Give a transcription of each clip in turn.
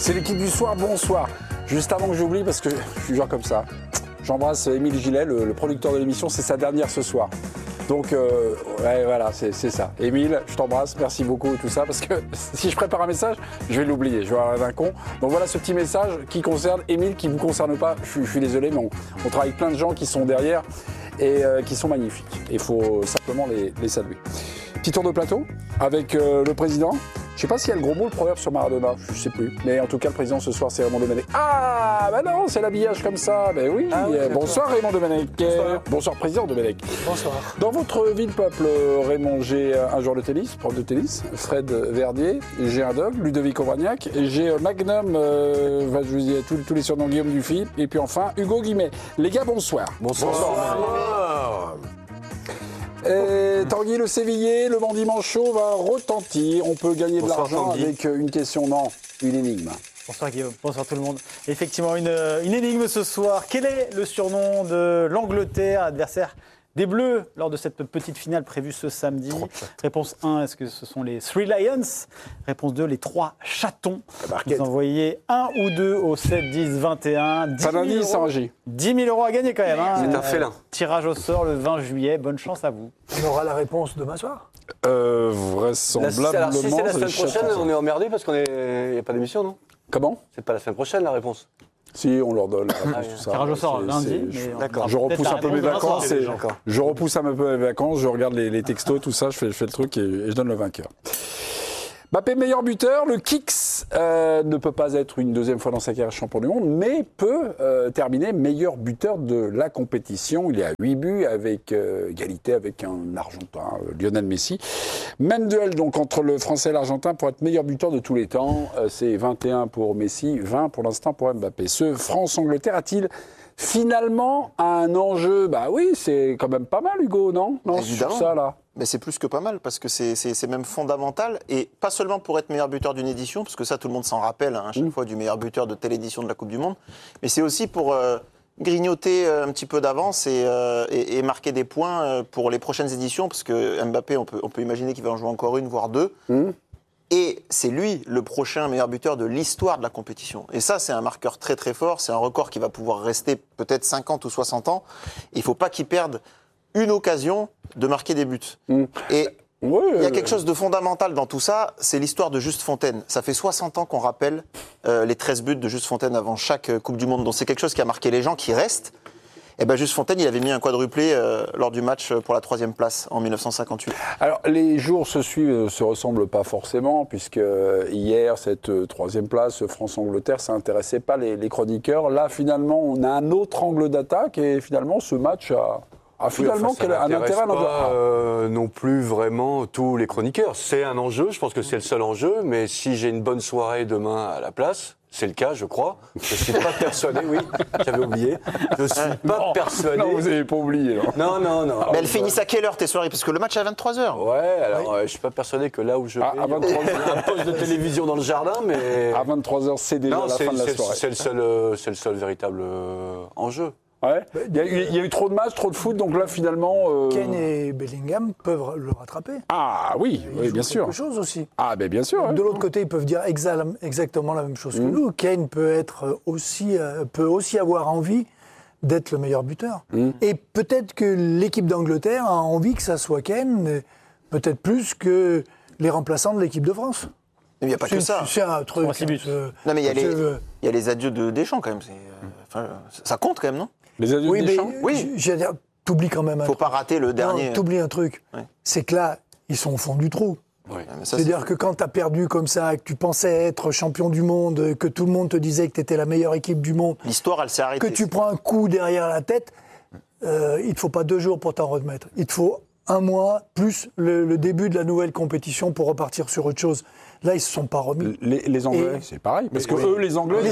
C'est l'équipe du soir, bonsoir. Juste avant que j'oublie, parce que je suis genre comme ça, j'embrasse Émile Gillet, le producteur de l'émission, c'est sa dernière ce soir. Donc, ouais, voilà, c'est ça. Émile, je t'embrasse, merci beaucoup et tout ça, parce que si je prépare un message, je vais l'oublier, je vais avoir un con. Donc voilà ce petit message qui concerne Émile, qui ne vous concerne pas. Je suis désolé, mais on travaille avec plein de gens qui sont derrière et qui sont magnifiques. Il faut simplement les saluer. Petit tour de plateau avec le président. Je ne sais pas s'il y a le gros mot, le proverbe sur Maradona, je ne sais plus. Mais en tout cas, le président ce soir, c'est Raymond Domenech. Ah, bah non, c'est l'habillage comme ça. Ben oui. Ah oui, bonsoir Raymond Domenech. Bonsoir. Bonsoir président Domenech. Bonsoir. Dans votre vie de peuple, Raymond, j'ai un joueur de tennis, prof de tennis, Fred Verdier. J'ai un dog, Ludovic Auragnac. J'ai Magnum, je vous dis tous les surnoms Guillaume Dufy. Et puis enfin, Hugo Guimet. Les gars, bonsoir. Bonsoir. Tanguy le Sévillé, le Bandit Manchot va retentir. On peut gagner de l'argent avec une question, non, une énigme. Bonsoir Guillaume, bonsoir tout le monde. Effectivement, une énigme ce soir. Quel est le surnom de l'Angleterre, adversaire des Bleus lors de cette petite finale prévue ce samedi? Réponse 1, est-ce que ce sont les Three Lions? Réponse 2, les 3 chatons. Vous envoyez 1 ou 2 au 7, 10, 21. Pas d'indice, sans J. 10 000 euros à gagner quand même. C'est un félin. Tirage au sort le 20 juillet. Bonne chance à vous. On aura la réponse demain soir. Vraisemblablement. Si c'est la semaine les prochaine, chatons. on est emmerdé parce qu'il n'y a pas d'émission, non? Comment? C'est pas la semaine prochaine la réponse. Si, on leur donne la réponse, tout ça. Tirage au sort lundi. D'accord. Je repousse un peu mes vacances. D'accord. Je repousse un peu mes vacances, je regarde les textos, tout ça, je fais le truc et je donne le vainqueur. Mbappé, meilleur buteur. Le Kicks ne peut pas être une deuxième fois dans sa carrière champion du monde, mais peut terminer meilleur buteur de la compétition. Il est à 8 buts, avec égalité avec un Argentin, Lionel Messi. Même duel donc entre le Français et l'Argentin pour être meilleur buteur de tous les temps. C'est 21 pour Messi, 20 pour l'instant pour Mbappé. Ce France-Angleterre a-t-il finalement un enjeu? Bah oui, c'est quand même pas mal, Hugo, non? Non, évidemment. sur ça, là. Mais c'est plus que pas mal, parce que c'est même fondamental, et pas seulement pour être meilleur buteur d'une édition, parce que ça, tout le monde s'en rappelle, à chaque fois, du meilleur buteur de telle édition de la Coupe du Monde, mais c'est aussi pour grignoter un petit peu d'avance et marquer des points pour les prochaines éditions, parce que Mbappé, on peut imaginer qu'il va en jouer encore une, voire deux. Et c'est lui le prochain meilleur buteur de l'histoire de la compétition. Et ça, c'est un marqueur très très fort. C'est un record qui va pouvoir rester peut-être 50 ou 60 ans. Il ne faut pas qu'il perde une occasion de marquer des buts. Et il y a quelque chose de fondamental dans tout ça, c'est l'histoire de Just Fontaine. Ça fait 60 ans qu'on rappelle les 13 buts de Just Fontaine avant chaque Coupe du Monde. Donc c'est quelque chose qui a marqué les gens, qui reste. Et ben Just Fontaine, il avait mis un quadruplé lors du match pour la 3e place en 1958. Alors, les jours se suivent, se ressemblent pas forcément, puisque hier, cette 3e place, France-Angleterre, ça intéressait pas les chroniqueurs. Là, finalement, on a un autre angle d'attaque, et finalement, ce match a finalement un intérêt à non plus vraiment tous les chroniqueurs. C'est un enjeu, je pense que c'est le seul enjeu, mais si j'ai une bonne soirée demain à la place, c'est le cas, je crois. Je ne suis pas persuadé, oui, j'avais oublié. Je ne suis pas persuadé. Non, vous n'avez pas oublié. Non. Mais elles finissent à quelle heure tes soirées? Parce que le match est à 23h. Ouais, alors je ne suis pas persuadé que là où je vais, à 23h, il y a un poste de télévision dans le jardin, mais... À 23h, c'est déjà la fin de la soirée. C'est le seul véritable enjeu. Ouais. Il y a eu trop de matchs, trop de foot, donc là, finalement... Kane et Bellingham peuvent le rattraper. Ah oui, bien sûr. Quelque chose aussi. Ah ben bien sûr. De l'autre côté, ils peuvent dire exactement la même chose que nous. Kane peut aussi avoir envie d'être le meilleur buteur. Et peut-être que l'équipe d'Angleterre a envie que ça soit Kane, peut-être plus que les remplaçants de l'équipe de France. Mais il n'y a pas que ça. C'est un truc. Non, mais il y a les adieux de Deschamps, quand même. Ça compte, quand même, non? Les adieux de Deschamps? Oui. T'oublies quand même un truc. Faut pas rater le dernier. Non, t'oublies un truc. Ouais. C'est que là, ils sont au fond du trou. Oui. C'est-à-dire que quand tu as perdu comme ça, que tu pensais être champion du monde, que tout le monde te disait que tu étais la meilleure équipe du monde, l'histoire, elle s'est arrêtée. Que tu prends un coup derrière la tête, il ne te faut pas 2 jours pour t'en remettre. Il te faut 1 mois plus le début de la nouvelle compétition pour repartir sur autre chose. Là, ils ne se sont pas remis. Les Anglais, c'est pareil. Parce que eux, les Anglais,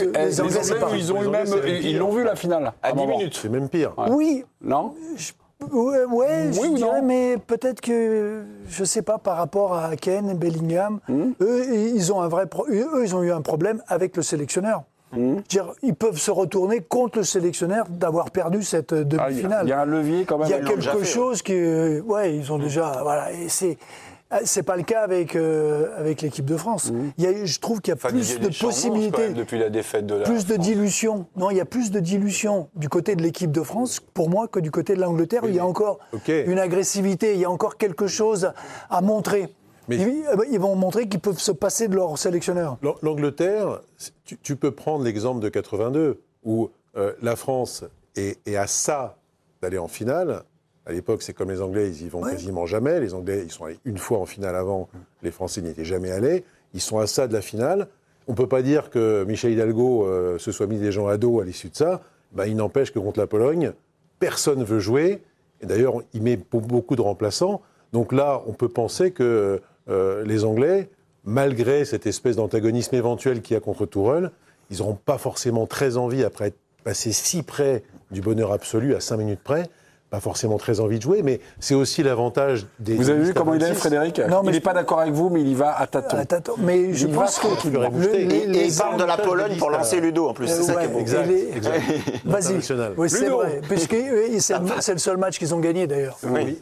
ils l'ont vu la finale. À 10 minutes. C'est même pire. Ouais. Oui. Non je dirais, mais peut-être que, je ne sais pas, par rapport à Kane et Bellingham, eux, ils ont eu un problème avec le sélectionneur. Dire, ils peuvent se retourner contre le sélectionneur d'avoir perdu cette demi-finale. Il y a un levier quand même. Il y a quelque chose qui... Ouais, ils ont déjà... Voilà, et C'est pas le cas avec l'équipe de France. Je trouve qu'il y a plus de possibilités. Depuis la défaite de la Plus de France. dilution. Non, il y a plus de dilution du côté de l'équipe de France, pour moi, que du côté de l'Angleterre, où il y a encore une agressivité, il y a encore quelque chose à montrer. Mais- Ils vont montrer qu'ils peuvent se passer de leur sélectionneur. L'Angleterre, tu peux prendre l'exemple de 82, où la France est à ça d'aller en finale. À l'époque, c'est comme les Anglais, ils y vont quasiment jamais. Les Anglais, ils sont allés une fois en finale avant. Les Français n'y étaient jamais allés. Ils sont à ça de la finale. On ne peut pas dire que Michel Hidalgo se soit mis des gens à dos à l'issue de ça. Il n'empêche que contre la Pologne, personne ne veut jouer. Et d'ailleurs, il met beaucoup de remplaçants. Donc là, on peut penser que les Anglais, malgré cette espèce d'antagonisme éventuel qu'il y a contre Tourelle, ils n'auront pas forcément très envie, après être passés si près du bonheur absolu, à 5 minutes près, pas forcément très envie de jouer, mais c'est aussi l'avantage des... Vous avez vu comment il est, 26. Frédéric? Non, mais Il n'est pas d'accord avec vous, mais il y va à tâtons. Mais je Il pense va que tranquillement. Il Il parle de la Pologne pour lancer Ludo en plus, c'est ça qui est beau. Exact. Vas-y. International. Oui, c'est Ludo. vrai. Puisque c'est le seul match qu'ils ont gagné, d'ailleurs. Oui.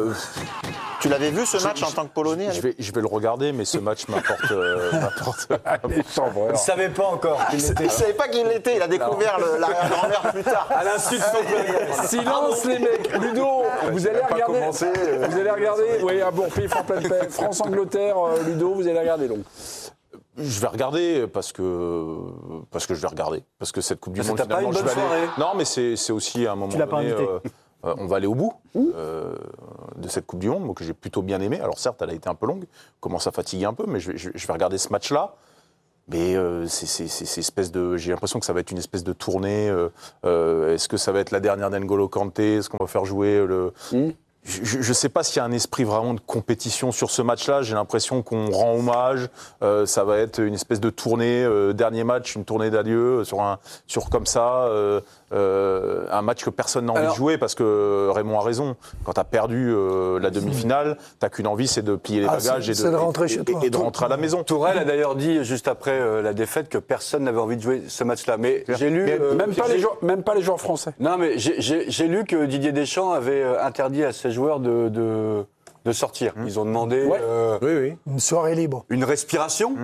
Tu l'avais vu ce match en tant que Polonais Je vais le regarder, mais ce match m'apporte. Les chambreurs. Il ne savait pas encore qu'il Il était. ne savait pas qui il était, il a découvert l'arrière-grand-mère plus tard. À l'insu de son Silence les mecs. Ludo, vous allez pas regarder. commencé, Vous allez regarder. Oui, un bon pays en pleine paix. France-Angleterre, Ludo, vous allez regarder donc. Je vais regarder parce que je vais regarder. Parce que cette Coupe du Ça Monde, t'a pas finalement, une je bonne vais aller. soirée Non, mais c'est aussi à un moment Tu l'as pas donné, invité. on va aller au bout de cette Coupe du Monde, moi, que j'ai plutôt bien aimé. Alors certes, elle a été un peu longue, commence à fatiguer un peu, mais je vais regarder ce match-là. Mais c'est espèce de, j'ai l'impression que ça va être une espèce de tournée. Est-ce que ça va être la dernière d'N'Golo Kanté? Est-ce qu'on va faire jouer le... Je ne sais pas s'il y a un esprit vraiment de compétition sur ce match-là. J'ai l'impression qu'on rend hommage. Ça va être une espèce de tournée, dernier match, une tournée d'adieu sur comme ça. Un match que personne n'a envie de jouer parce que Raymond a raison. Quand tu as perdu la demi-finale, tu n'as qu'une envie, c'est de plier les bagages c'est de rentrer chez toi. et de rentrer à la maison. Tourelle a d'ailleurs dit juste après la défaite que personne n'avait envie de jouer ce match-là. Mais j'ai lu... Même pas les joueurs français. Non, mais j'ai lu que Didier Deschamps avait interdit à ses joueurs de sortir. Ils ont demandé Oui. Une soirée libre. une respiration.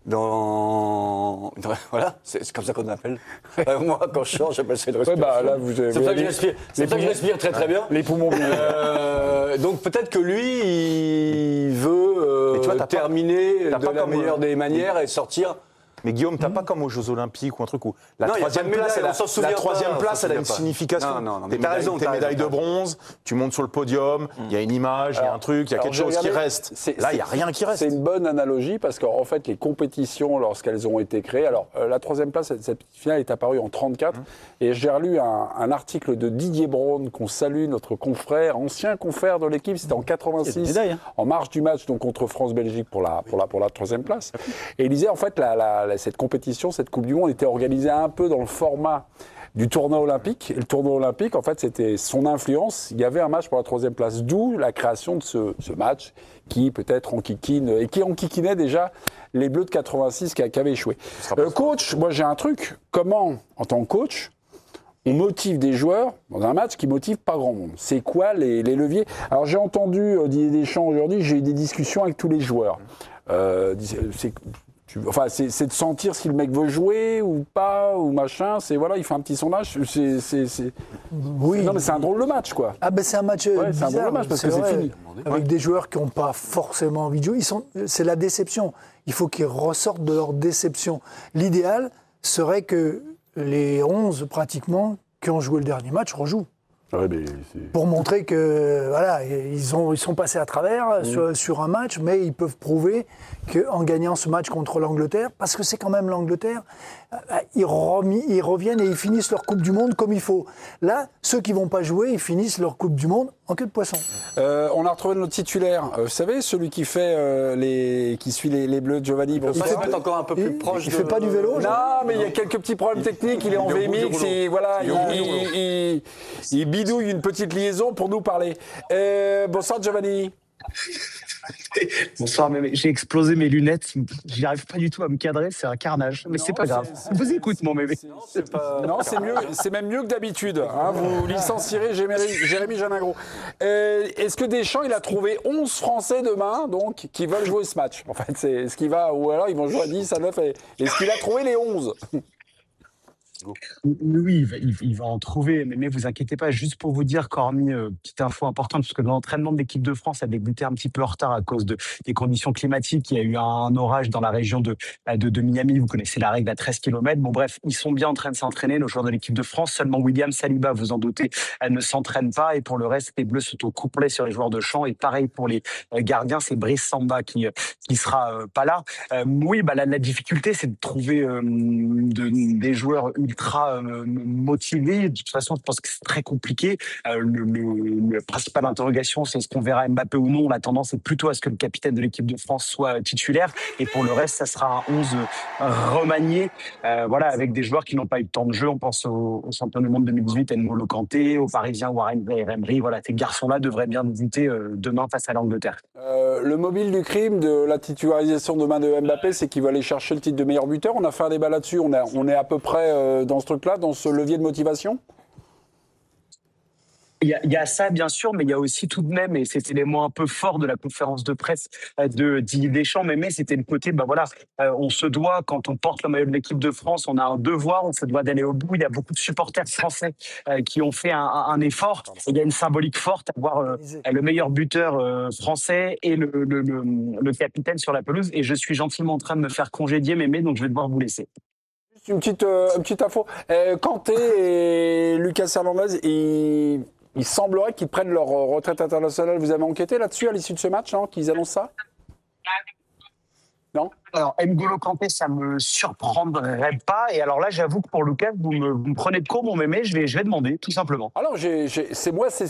Voilà, c'est comme ça qu'on appelle. Moi, quand je sors, j'appelle ça une Ouais, respiration. bah là, vous avez. c'est pour ça que je respire. C'est pour ça que je respire très très bien. Les poumons bien. Donc peut-être que lui, il veut Mais tu vois, t'as pas- terminer t'as de pas la comme, meilleure des manières et sortir. Mais Guillaume, t'as pas comme aux Jeux Olympiques ou un truc où la Non, y a troisième pas de place, médaille, elle a, on s'en souvient la pas, troisième on place, s'en elle a une souvient pas. signification. Non, T'es t'as raison, t'as médaille de raison. bronze, tu montes sur le podium, il y a une image, il y a un truc, il y a Alors, quelque j'ai chose qui regardé, reste. Là, il n'y a rien qui reste. C'est une bonne analogie parce qu'en fait, les compétitions, lorsqu'elles ont été créées, alors la troisième place, cette petite finale est apparue en 34, et j'ai relu un article de Didier Braun, qu'on salue, notre confrère, ancien confrère de l'équipe, c'était en Il y a 86, des médailles, hein. en marge du match donc contre France-Belgique pour la troisième place. Et il disait en fait, cette compétition, cette Coupe du Monde était organisée un peu dans le format du tournoi olympique. Et le tournoi olympique, en fait, c'était son influence. Il y avait un match pour la troisième place, d'où la création de ce match qui peut-être enquiquine, et qui enquiquinait déjà les Bleus de 86 qui avaient échoué. Coach, moi j'ai un truc. Comment, en tant que coach, on motive des joueurs dans un match qui motive pas grand monde? C'est quoi les leviers? Alors j'ai entendu Didier Deschamps aujourd'hui, j'ai eu des discussions avec tous les joueurs. C'est de sentir si le mec veut jouer ou pas, ou machin. C'est voilà, il fait un petit sondage. Oui. Non, mais c'est un drôle de match, quoi. Ah ben c'est un match Ouais, c'est un bizarre, bon match parce que c'est vrai. fini. Avec des joueurs qui n'ont pas forcément envie de jouer. C'est la déception. Il faut qu'ils ressortent de leur déception. L'idéal serait que les 11 pratiquement qui ont joué le dernier match rejouent. Ouais, mais Pour montrer que voilà, ils sont passés à travers sur un match, mais ils peuvent prouver qu'en gagnant ce match contre l'Angleterre, parce que c'est quand même l'Angleterre, ils reviennent et ils finissent leur Coupe du Monde comme il faut. Là, ceux qui ne vont pas jouer, ils finissent leur Coupe du Monde en queue de poisson. on a retrouvé notre titulaire. Vous savez, celui qui fait qui suit les Bleus, Giovanni. On va se mettre encore un peu plus proche. Il ne fait pas du vélo, Non, mais il y a quelques petits problèmes techniques. Il est en VMix et voilà, il bidouille une petite liaison pour nous parler. Bonsoir Giovanni. Bonsoir, mais j'ai explosé mes lunettes. J'y arrive pas du tout à me cadrer, c'est un carnage. Mais c'est pas grave. Je vous écoute, mon bébé. Non, c'est mieux, c'est même mieux que d'habitude. Hein, vous licencierez Jérémy Janingro. Est-ce que Deschamps, il a trouvé 11 Français demain, donc, qui veulent jouer ce match? En fait, c'est ce qui va, ou alors ils vont jouer à 10, à 9. Est-ce qu'il a trouvé les 11? Oui, il va en trouver, mais vous inquiétez pas. Juste pour vous dire, Corny, petite info importante, parce que l'entraînement de l'équipe de France a débuté un petit peu en retard à cause des conditions climatiques. Il y a eu un orage dans la région de Miami. Vous connaissez la règle à 13 km. Bon, bref, ils sont bien en train de s'entraîner, nos joueurs de l'équipe de France. Seulement William Saliba, vous en doutez, elle ne s'entraîne pas. Et pour le reste, les Bleus sont au complet sur les joueurs de champ. Et pareil pour les gardiens, c'est Brice Samba qui sera pas là. Oui, la difficulté, c'est de trouver des joueurs ultra motivés. De toute façon, je pense que c'est très compliqué. Le principal interrogation, c'est est-ce qu'on verra Mbappé ou non. La tendance est plutôt à ce que le capitaine de l'équipe de France soit titulaire. Et pour le reste, ça sera un 11 remanié, avec des joueurs qui n'ont pas eu de temps de jeu. On pense au champion du monde 2018, N'Golo Kanté, aux Parisiens Warren Zaïre-Emery. Voilà, ces garçons-là devraient bien débuter demain face à l'Angleterre. Le mobile du crime de la titularisation demain de Mbappé, c'est qu'il va aller chercher le titre de meilleur buteur. On a fait un débat là-dessus. On est à peu près dans ce truc-là, dans ce levier de motivation. Il y a ça, bien sûr, mais il y a aussi tout de même, et cet élément un peu fort de la conférence de presse de Didier Deschamps, mais c'était le côté, on se doit, quand on porte le maillot de l'équipe de France, on a un devoir, on se doit d'aller au bout. Il y a beaucoup de supporters français qui ont fait un effort. Et il y a une symbolique forte à voir le meilleur buteur français et le capitaine sur la pelouse. Et je suis gentiment en train de me faire congédier, Mémé, donc je vais devoir vous laisser. Une petite info. Kanté et Lucas Hernandez, il semblerait qu'ils prennent leur retraite internationale. Vous avez enquêté là-dessus à l'issue de ce match, non, qu'ils annoncent ça? Non? Alors, N'Golo Kanté, ça me surprendrait pas. Et alors là, j'avoue que pour Lucas, vous me prenez de court, mon mémé, je vais demander, tout simplement. Alors, c'est